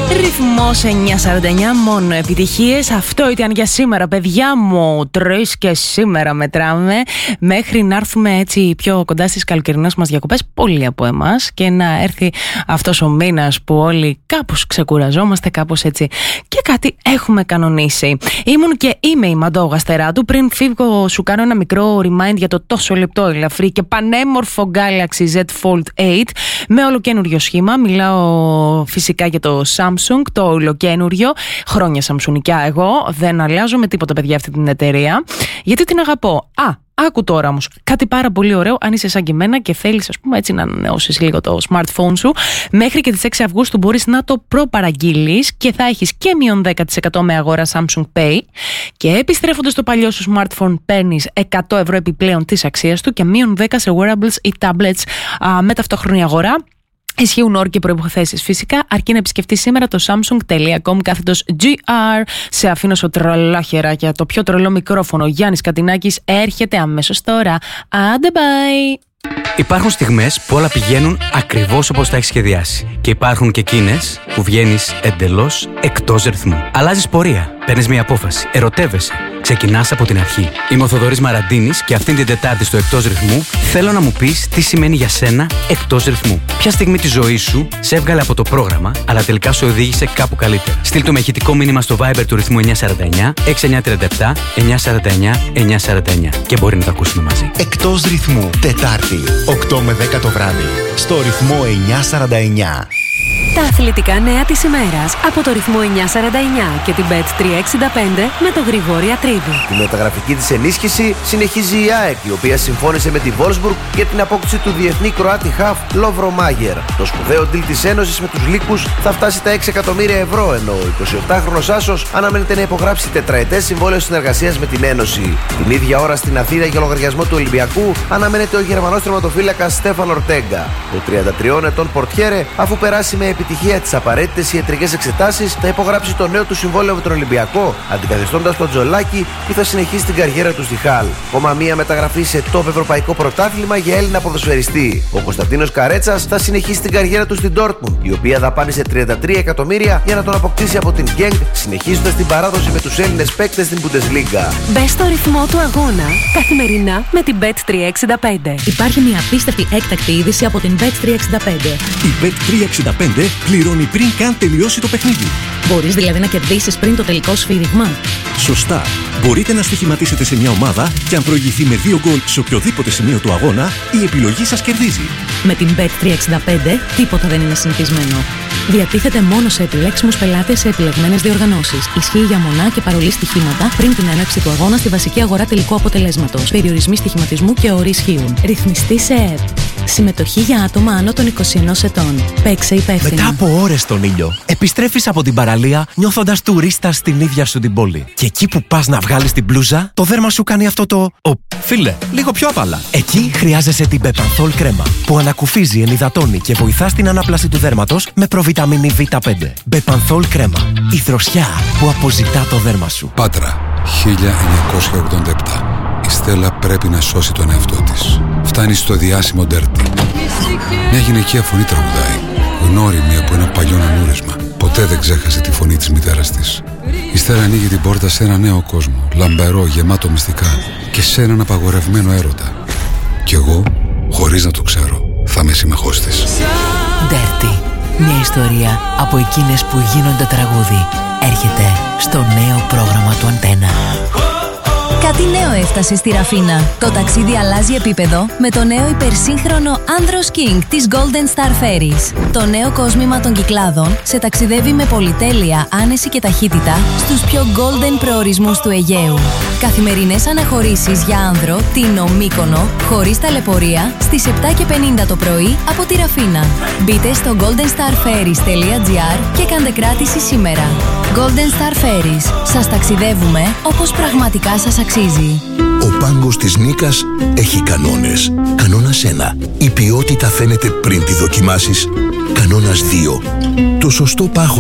Ρυθμός 949, μόνο επιτυχίες. Αυτό ήταν για σήμερα, παιδιά μου. 3 και σήμερα μετράμε. Μέχρι να έρθουμε έτσι πιο κοντά στις καλοκαιρινές μας διακοπές, πολλοί από εμάς, και να έρθει αυτός ο μήνας που όλοι κάπως ξεκουραζόμαστε, κάπως έτσι. Και κάτι έχουμε κανονίσει. Ήμουν και είμαι η Μαντώ Γαστεράτου. Πριν φύγω, σου κάνω ένα μικρό remind για το τόσο λεπτό, ελαφρύ και πανέμορφο Galaxy Z Fold 8 με ολοκένουργιο σχήμα. Μιλάω φυσικά για το Samsung, το ολοκένουργιο. Χρόνια Samsungικιά εγώ. Δεν αλλάζω με τίποτα, παιδιά, αυτή την εταιρεία. Γιατί την αγαπώ. Άκου τώρα όμως κάτι πάρα πολύ ωραίο. Αν είσαι σαν και εμένα και θέλεις, ας πούμε, έτσι να ανανεώσεις λίγο το smartphone σου, μέχρι και τις 6 Αυγούστου μπορείς να το προπαραγγείλεις και θα έχεις και μείον 10% με αγορά Samsung Pay. Και επιστρέφοντας στο παλιό σου smartphone, παίρνεις 100 ευρώ επιπλέον της αξίας του και μείον 10 σε wearables ή tablets με ταυτόχρονη αγορά. Ισχύουν όροι και προϋποθέσεις φυσικά, αρκεί να επισκεφτείς σήμερα το samsung.com/GR. Σε αφήνω στο τρελά χεράκια, το πιο τρελό μικρόφωνο. Γιάννης Κατινάκης έρχεται αμέσως τώρα. Άντε bye! Υπάρχουν στιγμές που όλα πηγαίνουν ακριβώς όπως τα έχεις σχεδιάσει. Και υπάρχουν και εκείνες που βγαίνεις εντελώς εκτός ρυθμού. Αλλάζεις πορεία, παίρνεις μια απόφαση, ερωτεύεσαι, ξεκινάς από την αρχή. Είμαι ο Θοδωρής Μαραντίνης και αυτήν την Τετάρτη στο Εκτός Ρυθμού θέλω να μου πεις τι σημαίνει για σένα εκτός ρυθμού. Ποια στιγμή της ζωής σου σε έβγαλε από το πρόγραμμα, αλλά τελικά σου οδήγησε κάπου καλύτερα. Στείλ το με ηχητικό μήνυμα στο Viber του ρυθμού 949 6937 949 949 και μπορεί να το ακούσουμε μαζί. Εκτός ρυθμού, Τετάρτη, 8 με 10 το βράδυ, στο ρυθμό 949. Τα αθλητικά νέα της ημέρας από το ρυθμό 949 και την Bet365 με τον Γρηγόρη Ατρίδη. Η μεταγραφική της ενίσχυση συνεχίζει η ΑΕΚ, η οποία συμφώνησε με τη Wolfsburg για την απόκτηση του διεθνή Κροάτη χαφ Λόβρο Μάγερ. Το σπουδαίο deal της Ένωσης με τους Λύκους θα φτάσει τα 6 εκατομμύρια ευρώ, ενώ ο 28χρονος Άσος αναμένεται να υπογράψει τετραετές συμβόλαιο συνεργασίας με την Ένωση. Την ίδια ώρα στην Αθήνα, για λογαριασμό του Ολυμπιακού, αναμένεται ο Γερμανός τερματοφύλακας Στέφαν Ορτέγκα. Ο 33 ετών πορτιέρε, αφού περάσει με επιτυχία τις απαραίτητες ιατρικές εξετάσεις, θα υπογράψει το νέο του συμβόλαιο με τον Ολυμπιακό, αντικαθιστώντας τον Τζολάκη που θα συνεχίσει την καριέρα του στη Χαλ. Ακόμα μία μεταγραφή σε top ευρωπαϊκό πρωτάθλημα για Έλληνα ποδοσφαιριστή. Ο Κωνσταντίνος Καρέτσας θα συνεχίσει την καριέρα του στην Dortmund, η οποία δαπάνησε 33 εκατομμύρια για να τον αποκτήσει από την Genk, συνεχίζοντας την παράδοση με τους Έλληνες παίκτες στην Bundesliga. Μπες στο ρυθμό του αγώνα καθημερινά με την Bet365. Υπάρχει μια απίστευτη έκτακτη είδηση από την Bet365. Η Bet365 πληρώνει πριν καν τελειώσει το παιχνίδι. Μπορείς δηλαδή να κερδίσεις πριν το τελικό σφύριγμα. Σωστά. Μπορείτε να στοιχηματίσετε σε μια ομάδα και αν προηγηθεί με 2 γκολ σε οποιοδήποτε σημείο του αγώνα, η επιλογή σας κερδίζει. Με την Bet365 τίποτα δεν είναι συνηθισμένο. Διατίθεται μόνο σε επιλέξιμους πελάτες σε επιλεγμένες διοργανώσεις. Ισχύει για μονά και παρολί στοιχήματα πριν την έναρξη του αγώνα στη βασική αγορά τελικού αποτελέσματος. Περιορισμοί στοιχηματισμού και όροι ισχύουν. Ρυθμιστή σε ΕΕΠ. Συμμετοχή για άτομα άνω των 21 ετών. Παίξε υπεύθυνα. Μετά από ώρες στον ήλιο, επιστρέφεις από την παραλία νιώθοντας τουρίστας στην ίδια σου την πόλη. Και εκεί που πας να βγάλεις την μπλούζα, το δέρμα σου κάνει αυτό το. Φίλε, λίγο πιο απαλά. Εκεί χρειάζεσαι την Bepanthol κρέμα, που ανακουφίζει, ενυδατώνει και βοηθά στην ανάπλαση του δέρματος με προβιταμίνη Β5. Bepanthol κρέμα. Η δροσιά που αποζητά το δέρμα σου. Πάτρα, 1987. Η Στέλλα πρέπει να σώσει τον εαυτό της. Φτάνει στο διάσημο Dirty. Μια γυναικεία φωνή τραγουδάει, γνώριμη από ένα παλιό ανούρισμα. Ποτέ δεν ξέχασε τη φωνή της μητέρας της. Η Στέλλα ανοίγει την πόρτα σε ένα νέο κόσμο, λαμπερό, γεμάτο μυστικά και σε έναν απαγορευμένο έρωτα. Κι εγώ, χωρίς να το ξέρω, θα είμαι σύμμαχός της. Dirty. Μια ιστορία από εκείνες που γίνονται τραγούδι. Έρχεται στο νέο πρόγραμμα του Αντένα. Κάτι νέο έφτασε στη Ραφίνα. Το ταξίδι αλλάζει επίπεδο με το νέο υπερσύγχρονο Andros King της Golden Star Ferries. Το νέο κόσμημα των Κυκλάδων σε ταξιδεύει με πολυτέλεια, άνεση και ταχύτητα στους πιο golden προορισμούς του Αιγαίου. Καθημερινές αναχωρήσεις για άνδρο, Τίνο, Μύκονο, χωρίς ταλαιπωρία, στις 7:50 το πρωί από τη Ραφίνα. Μπείτε στο goldenstarferries.gr και κάντε κράτηση σήμερα. Golden Star Ferries. Σας ταξιδεύουμε όπως πραγματικά σας αξίζει. Ο πάγκος της Νίκας έχει κανόνες. Κανόνας 1. Η ποιότητα φαίνεται πριν τη δοκιμάσεις. Κανόνας 2. Το σωστό πάγος